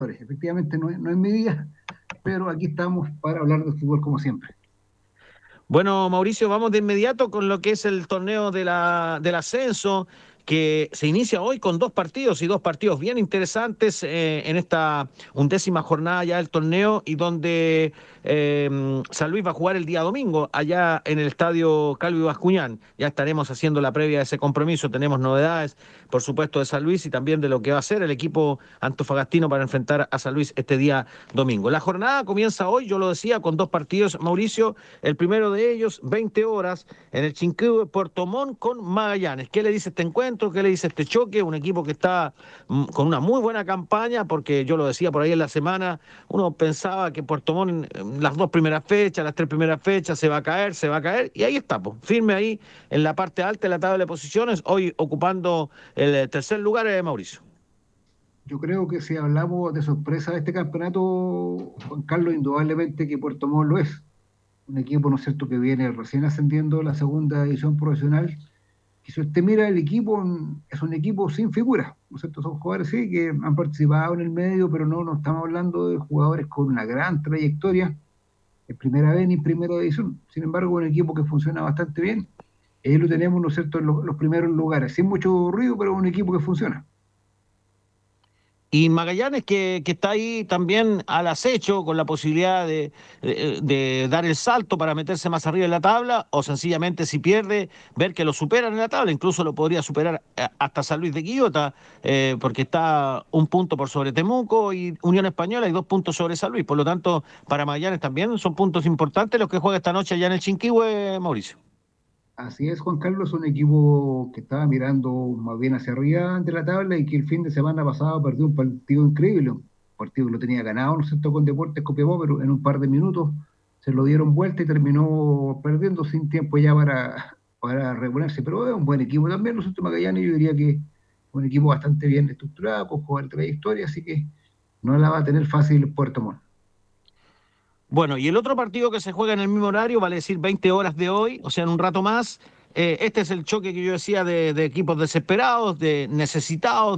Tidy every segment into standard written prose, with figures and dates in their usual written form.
Efectivamente no es mi día, pero aquí estamos para hablar de fútbol como siempre. Bueno, Mauricio, vamos de inmediato con lo que es el torneo del ascenso, que se inicia hoy con dos partidos bien interesantes en esta 11ª jornada ya del torneo y donde San Luis va a jugar el día domingo allá en el estadio Calvi Bascuñán. Ya estaremos haciendo la previa de ese compromiso, tenemos novedades, por supuesto, de San Luis y también de lo que va a ser el equipo antofagastino para enfrentar a San Luis este día domingo. La jornada comienza hoy, yo lo decía, con dos partidos, Mauricio. El primero de ellos, 20 horas, en el Chinquihue Puerto Montt con Magallanes. ¿Qué le dice este encuentro? ¿Qué le dice este choque? Un equipo que está con una muy buena campaña, porque yo lo decía por ahí en la semana, uno pensaba que Puerto Montt en las dos primeras fechas, las tres primeras fechas, se va a caer, y ahí está, pues, firme ahí en la parte alta de la tabla de posiciones, hoy ocupando el tercer lugar, Mauricio. Yo creo que si hablamos de sorpresa de este campeonato, Juan Carlos, indudablemente que Puerto Montt lo es. Un equipo, ¿no es cierto?, que viene recién ascendiendo a la segunda división profesional. Y si usted mira el equipo, es un equipo sin figura, ¿no es cierto? Son jugadores, sí, que han participado en el medio, pero no estamos hablando de jugadores con una gran trayectoria en primera vez ni en primera división. Sin embargo, un equipo que funciona bastante bien. Ahí lo tenemos, ¿no es cierto?, en los primeros lugares, sin mucho ruido, pero un equipo que funciona. Y Magallanes que está ahí también al acecho con la posibilidad de dar el salto para meterse más arriba en la tabla o sencillamente si pierde, ver que lo superan en la tabla, incluso lo podría superar hasta San Luis de Quillota, porque está un punto por sobre Temuco y Unión Española y 2 puntos sobre San Luis. Por lo tanto, para Magallanes también son puntos importantes los que juega esta noche allá en el Chinquihue, Mauricio. Así es, Juan Carlos, un equipo que estaba mirando más bien hacia arriba de la tabla y que el fin de semana pasado perdió un partido increíble, un partido que lo tenía ganado, ¿no es cierto?, con Deportes Copiapó, pero en un par de minutos se lo dieron vuelta y terminó perdiendo sin tiempo ya para reponerse. Pero es un buen equipo también, ¿no es cierto? Magallanes, yo diría que es un equipo bastante bien estructurado, con jugadores de trayectoria, así que no la va a tener fácil Puerto Montt. Bueno, y el otro partido que se juega en el mismo horario, vale decir 20 horas de hoy, o sea, en un rato más. Este es el choque que yo decía de equipos desesperados, de necesitados,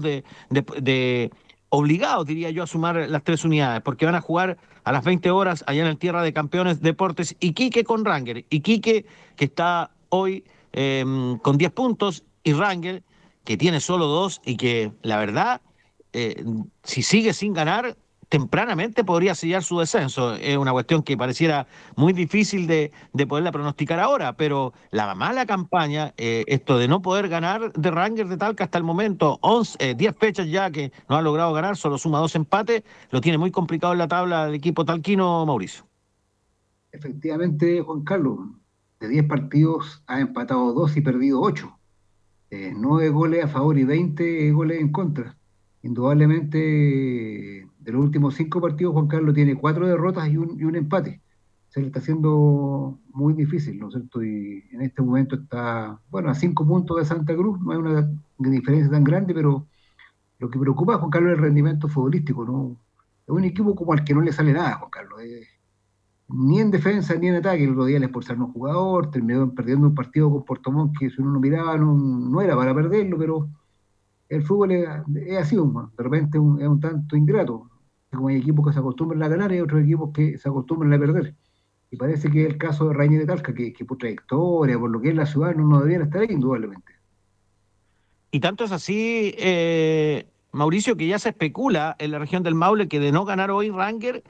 de obligados, diría yo, a sumar las tres unidades, porque van a jugar a las 20 horas allá en el Tierra de Campeones Deportes Iquique con Rangel. Iquique, que está hoy con 10 puntos, y Rangel, que tiene solo 2 y que, la verdad, eh, si sigue sin ganar tempranamente podría sellar su descenso. Es una cuestión que pareciera muy difícil de poderla pronosticar ahora, pero la mala campaña, esto de no poder ganar de Rangers de Talca hasta el momento, 10 fechas ya que no ha logrado ganar, solo suma 2 empates, lo tiene muy complicado en la tabla del equipo talquino, Mauricio. Efectivamente, Juan Carlos, de 10 partidos ha empatado 2 y perdido 8. 9 goles a favor y 20 goles en contra. Indudablemente, de los últimos 5 partidos, Juan Carlos tiene 4 derrotas y un empate. Se le está haciendo muy difícil, ¿no es cierto? Y en este momento está, bueno, a 5 puntos de Santa Cruz, no hay una diferencia tan grande, pero lo que preocupa a Juan Carlos es el rendimiento futbolístico, ¿no? Es un equipo como al que no le sale nada, Juan Carlos. Ni en defensa ni en ataque. El otro día le expulsaron a un jugador, terminó perdiendo un partido con Puerto Montt que si uno lo miraba no era para perderlo, pero el fútbol es así, de repente es un tanto ingrato. Como hay equipos que se acostumbran a ganar y hay otros equipos que se acostumbran a perder. Y parece que es el caso de Rainier de Talca, que por trayectoria, por lo que es la ciudad, no deberían estar ahí, indudablemente. Y tanto es así, Mauricio, que ya se especula en la región del Maule que de no ganar hoy Ranger,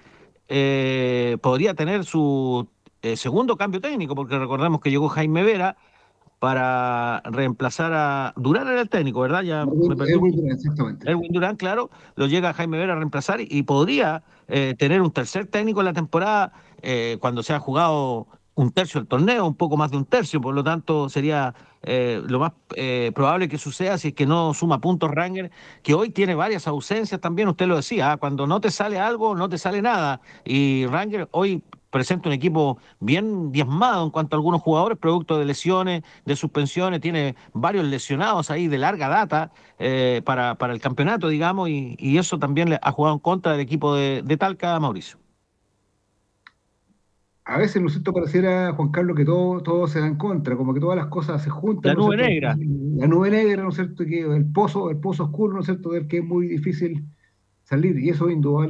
podría tener su segundo cambio técnico, porque recordemos que llegó Jaime Vera para reemplazar a Durán, era el técnico, ¿verdad? Ya me perdí un poco. Exactamente. Erwin Durán, claro, lo llega Jaime Vera a reemplazar y podría tener un tercer técnico en la temporada cuando se ha jugado un tercio del torneo, un poco más de un tercio, por lo tanto sería lo más probable que suceda si es que no suma puntos Ranger, que hoy tiene varias ausencias también, usted lo decía, cuando no te sale algo, no te sale nada, y Ranger hoy presenta un equipo bien diezmado en cuanto a algunos jugadores, producto de lesiones, de suspensiones, tiene varios lesionados ahí de larga data para el campeonato, digamos, y eso también le ha jugado en contra del equipo de Talca, Mauricio. A veces, ¿no es cierto?, pareciera, Juan Carlos, que todo se da en contra, como que todas las cosas se juntan, La ¿no es nube cierto? negra. La nube negra, ¿no es cierto?, que el pozo oscuro, ¿no es cierto?, del que es muy difícil salir, y eso indudablemente